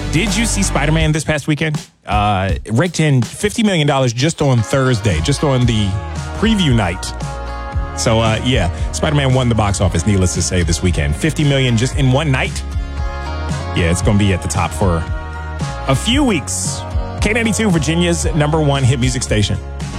Did you see Spider-Man this past weekend? Raked in $50 million just on Thursday, just on the preview night. So, Spider-Man won the box office, needless to say, this weekend. $50 million just in one night. Yeah, it's going to be at the top for a few weeks. K92, Virginia's #1 hit music station.